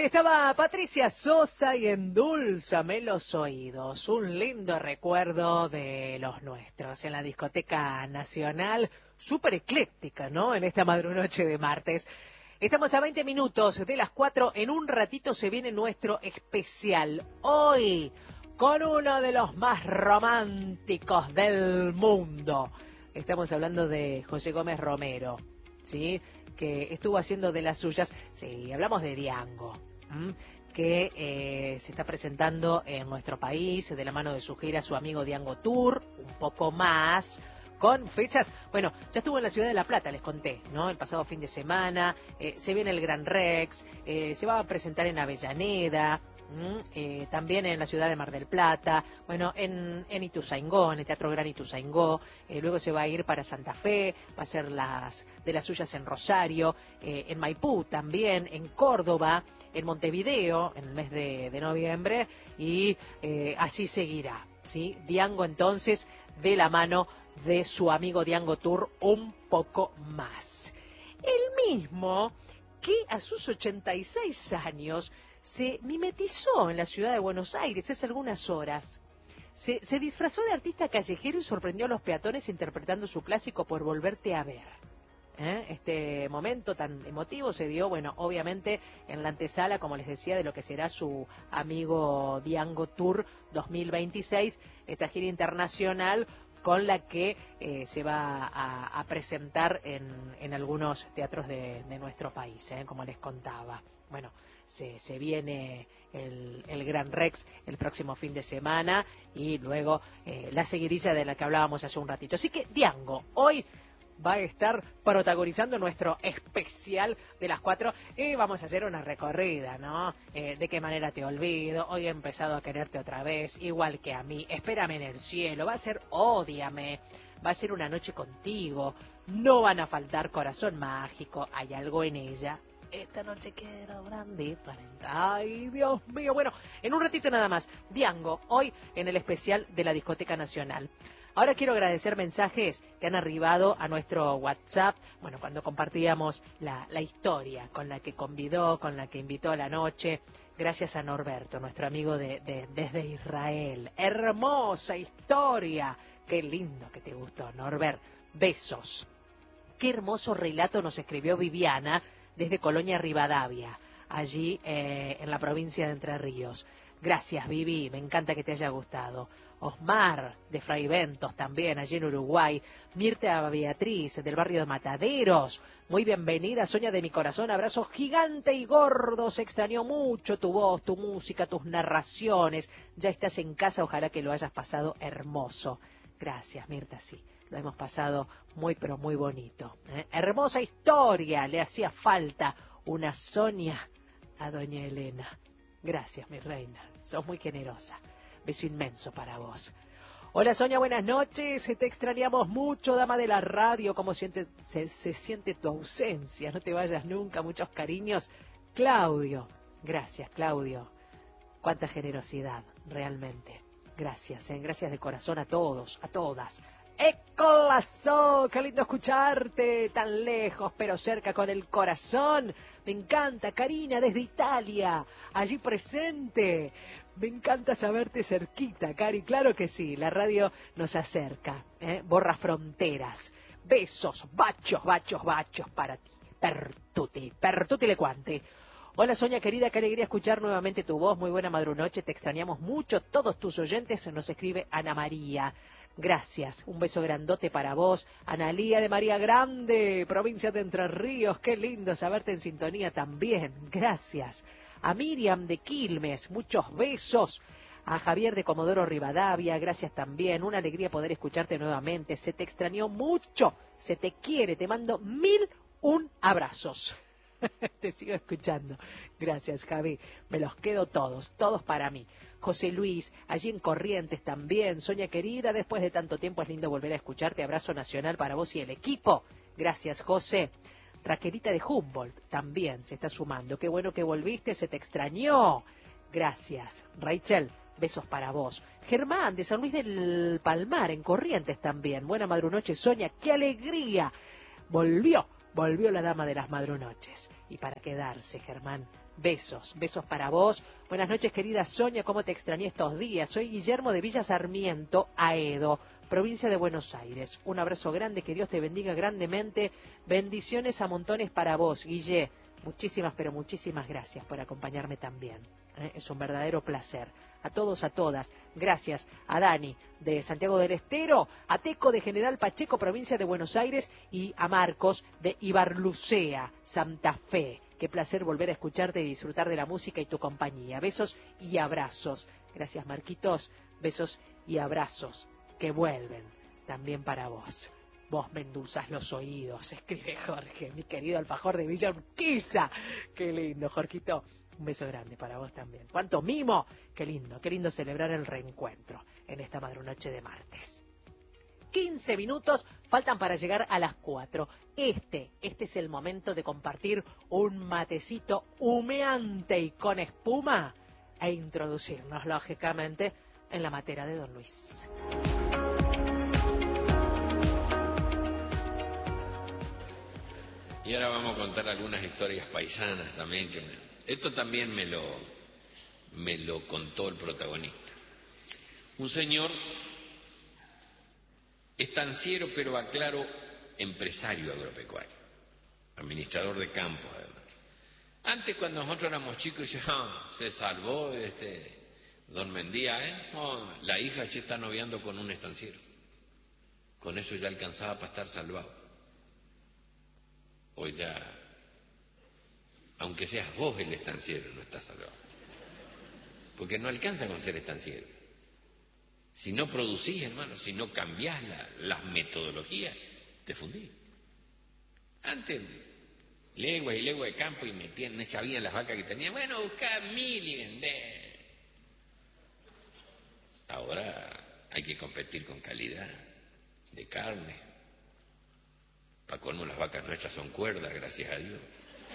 Ahí estaba Patricia Sosa y Endulzame los oídos. Un lindo recuerdo de los nuestros en la discoteca nacional, súper ecléctica, ¿no? En esta madrunoche de martes. Estamos a 20 minutos de las 4. En un ratito se viene nuestro especial. Hoy, con uno de los más románticos del mundo. Estamos hablando de José Gómez Romero, ¿sí? Que estuvo haciendo de las suyas. Sí, hablamos de Diango, que se está presentando en nuestro país de la mano de su gira Su Amigo Diango Tour, un poco más, con fechas. Bueno, ya estuvo en la ciudad de La Plata, les conté, ¿no? El pasado fin de semana, se viene el Gran Rex, se va a presentar en Avellaneda, también en la ciudad de Mar del Plata, bueno, en Ituzaingó, en el Teatro Gran Ituzaingó, luego se va a ir para Santa Fe, va a hacer de las suyas en Rosario, en Maipú también, en Córdoba, en Montevideo, en el mes de noviembre, y así seguirá, ¿sí? Diango entonces, de la mano de Su Amigo Diango Tour, un poco más. El mismo que a sus 86 años se mimetizó en la ciudad de Buenos Aires hace algunas horas. Se disfrazó de artista callejero y sorprendió a los peatones interpretando su clásico Por Volverte a Ver. Este momento tan emotivo se dio, bueno, obviamente en la antesala, como les decía, de lo que será Su Amigo Diango Tour 2026, esta gira internacional con la que se va a presentar en algunos teatros de nuestro país, como les contaba. Bueno, se viene el Gran Rex el próximo fin de semana y luego la seguidilla de la que hablábamos hace un ratito. Así que Diango, hoy va a estar protagonizando nuestro especial de las 4 y vamos a hacer una recorrida, ¿no? De qué manera te olvido, hoy he empezado a quererte otra vez, igual que a mí, espérame en el cielo, va a ser ódiame, va a ser una noche contigo, no van a faltar corazón mágico, hay algo en ella. Esta noche quiero brandy para... Ay, Dios mío. Bueno, en un ratito nada más. Diango, hoy en el especial de la Discoteca Nacional. Ahora quiero agradecer mensajes que han arribado a nuestro WhatsApp, bueno, cuando compartíamos la historia con la que convidó, con la que invitó a la noche. Gracias a Norberto, nuestro amigo desde Israel. Hermosa historia. Qué lindo que te gustó, Norbert. Besos. Qué hermoso relato nos escribió Viviana desde Colonia Rivadavia, allí en la provincia de Entre Ríos. Gracias, Vivi, me encanta que te haya gustado. Osmar, de Fraiventos también, allí en Uruguay. Mirta Beatriz, del barrio de Mataderos. Muy bienvenida, Soña de mi corazón. Abrazo gigante y gordo. Se extrañó mucho tu voz, tu música, tus narraciones. Ya estás en casa, ojalá que lo hayas pasado hermoso. Gracias, Mirta, sí. Lo hemos pasado muy, pero muy bonito. Hermosa historia. Le hacía falta una Sonia a doña Elena. Gracias, mi reina. Sos muy generosa. Beso inmenso para vos. Hola, Sonia, buenas noches. Te extrañamos mucho, dama de la radio. ¿Cómo se siente tu ausencia? No te vayas nunca. Muchos cariños. Claudio. Gracias, Claudio. Cuánta generosidad, realmente. Gracias, gracias de corazón a todos, a todas. ¡Ecolazo! ¡Qué lindo escucharte! Tan lejos, pero cerca con el corazón. Me encanta, Karina, desde Italia, allí presente. Me encanta saberte cerquita, Cari. Claro que sí, la radio nos acerca, borra fronteras. Besos, bachos, bachos, bachos para ti. Per tutti le quanti. Hola, Sonia querida, qué alegría escuchar nuevamente tu voz. Muy buena madrunoche, te extrañamos mucho. Todos tus oyentes, nos escribe Ana María. Gracias, un beso grandote para vos. Analía de María Grande, provincia de Entre Ríos, qué lindo saberte en sintonía también. Gracias. A Miriam de Quilmes, muchos besos. A Javier de Comodoro Rivadavia, gracias también. Una alegría poder escucharte nuevamente. Se te extrañó mucho, se te quiere. Te mando 1001 abrazos. Te sigo escuchando. Gracias, Javi. Me los quedo todos, todos para mí. José Luis, allí en Corrientes también. Sonia querida, después de tanto tiempo es lindo volver a escucharte. Abrazo nacional para vos y el equipo. Gracias, José. Raquelita de Humboldt también se está sumando. Qué bueno que volviste, se te extrañó. Gracias. Rachel, besos para vos. Germán, de San Luis del Palmar, en Corrientes también. Buena madrunoche, Sonia. ¡Qué alegría! Volvió volvió la dama de las madrunoches. Y para quedarse, Germán. Besos, besos para vos. Buenas noches, querida Sonia, ¿cómo te extrañé estos días? Soy Guillermo de Villa Sarmiento, Aedo, provincia de Buenos Aires. Un abrazo grande, que Dios te bendiga grandemente. Bendiciones a montones para vos, Guille. Muchísimas, pero muchísimas gracias por acompañarme también. Es un verdadero placer. A todos, a todas. Gracias a Dani de Santiago del Estero, a Teco de General Pacheco, provincia de Buenos Aires, y a Marcos de Ibarlucea, Santa Fe. Qué placer volver a escucharte y disfrutar de la música y tu compañía. Besos y abrazos. Gracias, Marquitos. Besos y abrazos que vuelven también para vos. Vos me endulzás los oídos, escribe Jorge, mi querido alfajor de Villa Urquiza. Qué lindo, Jorgito. Un beso grande para vos también. ¡Cuánto mimo! Qué lindo celebrar el reencuentro en esta madrunoche de martes. 15 minutos faltan para llegar a las 4. Este es el momento de compartir un matecito humeante y con espuma e introducirnos, lógicamente, en la matera de Don Luis. Y ahora vamos a contar algunas historias paisanas también. Esto también me lo contó el protagonista. Un señor estanciero, pero aclaro, empresario agropecuario, administrador de campos además. Antes, cuando nosotros éramos chicos, decían, se salvó don Mendía, la hija está noviando con un estanciero. Con eso ya alcanzaba para estar salvado. Hoy ya, aunque seas vos el estanciero, no estás salvado. Porque no alcanza con ser estanciero. Si no producís, hermano, si no cambiás las metodologías, te fundís. Antes, legua y legua de campo y metían, no sabían las vacas que tenían. Bueno, buscá 1000 y vendé. Ahora hay que competir con calidad de carne. Para colmo, las vacas nuestras son cuerdas, gracias a Dios.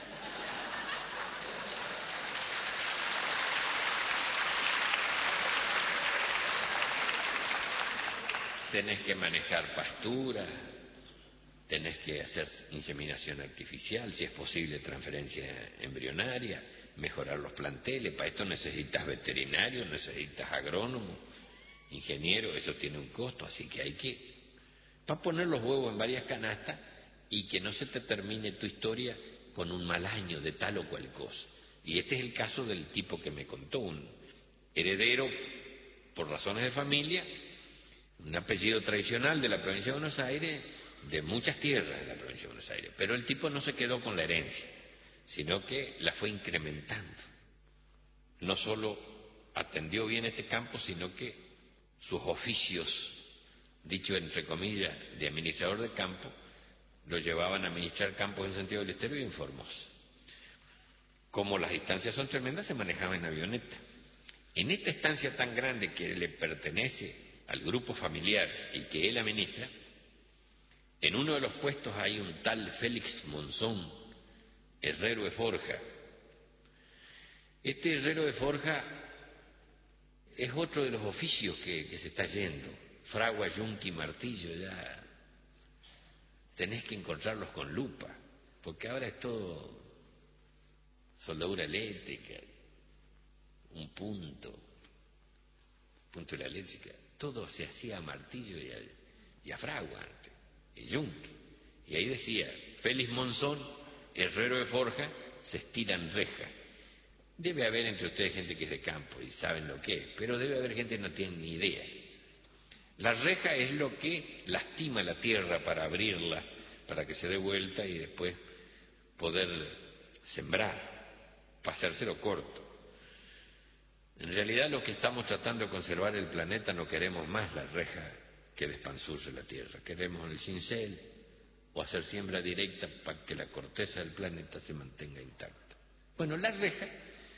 Tenés que manejar pastura, tenés que hacer inseminación artificial, si es posible transferencia embrionaria, mejorar los planteles. Para esto necesitas veterinario, necesitas agrónomo, ingeniero, eso tiene un costo, así que hay que para poner los huevos en varias canastas y que no se te termine tu historia con un mal año de tal o cual cosa. Y este es el caso del tipo que me contó, un heredero por razones de familia, un apellido tradicional de la provincia de Buenos Aires, de muchas tierras de la provincia de Buenos Aires, pero el tipo no se quedó con la herencia, sino que la fue incrementando. No solo atendió bien este campo, sino que sus oficios, dicho entre comillas, de administrador de campo, lo llevaban a administrar campos en Santiago del Estero y en Formosa. Como las distancias son tremendas, se manejaba en avioneta. En esta estancia tan grande que le pertenece al grupo familiar y que él administra, en uno de los puestos hay un tal Félix Monzón, herrero de forja. Este herrero de forja es otro de los oficios que se está yendo. Fragua, yunque y martillo, ya tenés que encontrarlos con lupa, porque ahora es todo soldadura eléctrica, un punto de la eléctrica, todo se hacía a martillo y a fragua antes, y yunque. Y ahí decía, Félix Monzón, herrero de forja, se estira en reja. Debe haber entre ustedes gente que es de campo y saben lo que es, pero debe haber gente que no tiene ni idea. La reja es lo que lastima la tierra para abrirla, para que se dé vuelta y después poder sembrar, para hacérselo corto. En realidad, los que estamos tratando de conservar el planeta no queremos más la reja que despanzurre la tierra. Queremos el cincel o hacer siembra directa para que la corteza del planeta se mantenga intacta. Bueno, la reja,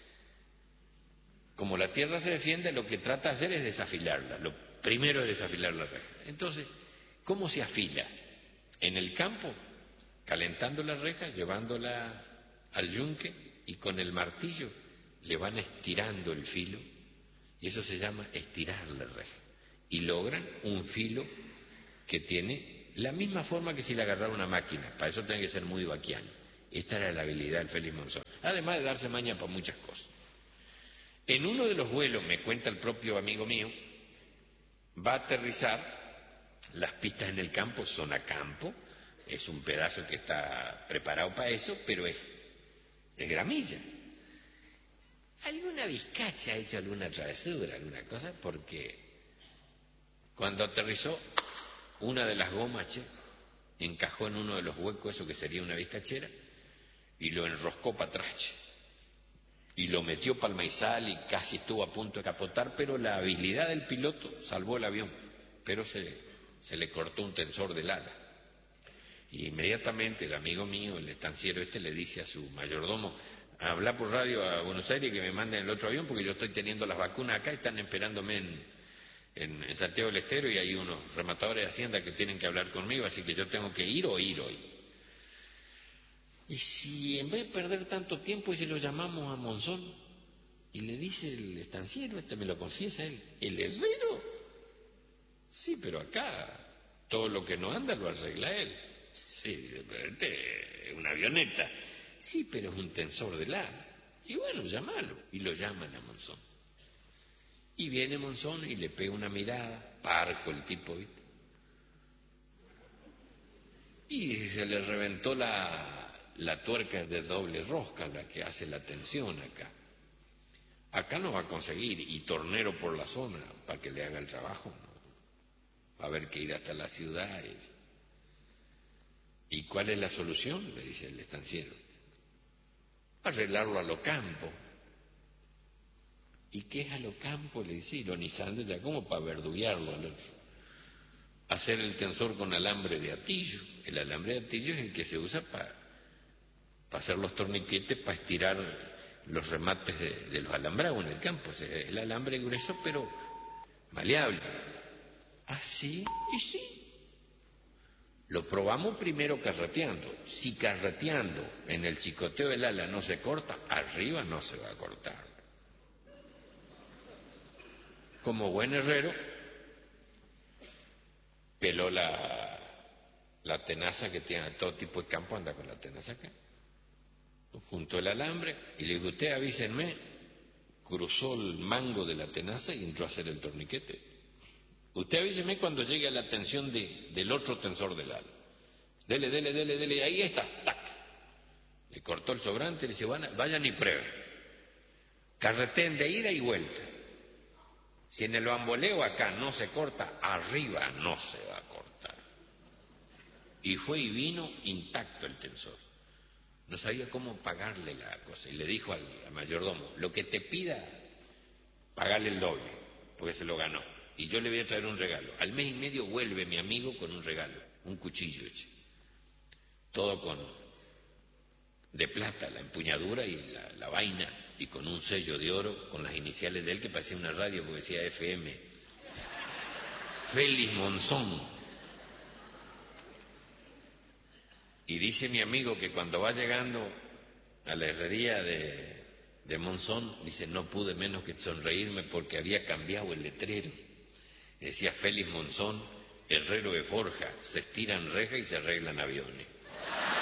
como la tierra se defiende, lo que trata de hacer es desafilarla. Lo primero es desafilar la reja. Entonces, ¿cómo se afila? En el campo, calentando la reja, llevándola al yunque y con el martillo le van estirando el filo, y eso se llama estirar la reja, y logran un filo que tiene La misma forma que si le agarrara una máquina, para eso tiene que ser muy vaquiano. Esta era la habilidad del Félix Monzón, además de darse maña para muchas cosas. En uno de los vuelos, me cuenta el propio amigo mío, va a aterrizar, las pistas en el campo son a campo, es un pedazo que está preparado para eso, pero es gramilla. Alguna vizcacha ha hecho alguna travesura, alguna cosa, porque cuando aterrizó, una de las gomas, encajó en uno de los huecos, eso que sería una vizcachera, y lo enroscó para atrás, y lo metió para el maizal y casi estuvo a punto de capotar, pero la habilidad del piloto salvó el avión, pero se le cortó un tensor del ala. Y inmediatamente el amigo mío, el estanciero le dice a su mayordomo: habla por radio a Buenos Aires que me manden el otro avión porque yo estoy teniendo las vacunas acá, están esperándome en Santiago del Estero y hay unos rematadores de Hacienda que tienen que hablar conmigo, así que yo tengo que ir hoy. Y si en vez de perder tanto tiempo y si lo llamamos a Monzón, y le dice el estanciero, me lo confiesa él, ¿el herrero? Sí, pero acá todo lo que no anda lo arregla él. Sí, dice, pero es una avioneta. Sí, pero es un tensor del ala. Y bueno, llámalo. Y lo llaman a Monzón. Y viene Monzón y le pega una mirada, parco el tipo, ¿viste? Y se le reventó la tuerca de doble rosca, la que hace la tensión acá. Acá no va a conseguir, y tornero por la zona, para que le haga el trabajo, ¿no? Va a haber que ir hasta la ciudad. ¿Y cuál es la solución? Le dice el estanciero. Arreglarlo a lo campo. ¿Y qué es a lo campo? Le dice, ironizando ya como para verduguearlo al otro. Hacer el tensor con alambre de atillo. El alambre de atillo es el que se usa para hacer los torniquetes, para estirar los remates de los alambrados en el campo. O sea, el alambre grueso pero maleable. ¿Ah, sí? Y sí. Lo probamos primero carreteando. Si carreteando en el chicoteo del ala no se corta, arriba no se va a cortar. Como buen herrero, peló la tenaza que tiene, todo tipo de campo anda con la tenaza acá. Juntó el alambre y le dijo, usted avísenme, cruzó el mango de la tenaza y entró a hacer el torniquete. Usted avíseme cuando llegue a la tensión del otro tensor del ala. Dele, ahí está, tac. Le cortó el sobrante y le dice, vayan y prueben. Carreteen de ida y vuelta. Si en el bamboleo acá no se corta, arriba no se va a cortar. Y fue y vino intacto el tensor. No sabía cómo pagarle la cosa. Y le dijo al mayordomo, lo que te pida, pagale el doble, porque se lo ganó. Y yo le voy a traer un regalo. Al mes y medio vuelve mi amigo con un regalo, un cuchillo, todo de plata, la empuñadura y la vaina, y con un sello de oro, con las iniciales de él, que parecía una radio, porque decía FM. Félix Monzón. Y dice mi amigo que cuando va llegando a la herrería de Monzón, dice, no pude menos que sonreírme porque había cambiado el letrero. Decía Félix Monzón, herrero de forja, se estiran rejas y se arreglan aviones.